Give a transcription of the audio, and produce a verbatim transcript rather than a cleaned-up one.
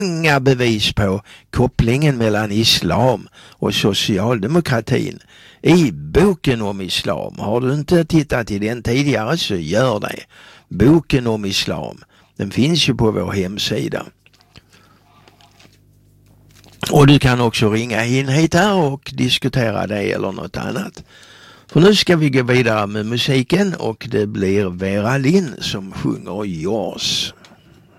många bevis på kopplingen mellan islam och socialdemokratin i boken om islam. Har du inte tittat i den tidigare så gör det. Boken om islam. Den finns ju på vår hemsida. Och du kan också ringa in hit här och diskutera det eller något annat. För nu ska vi gå vidare med musiken och det blir Vera Lind som sjunger Yours.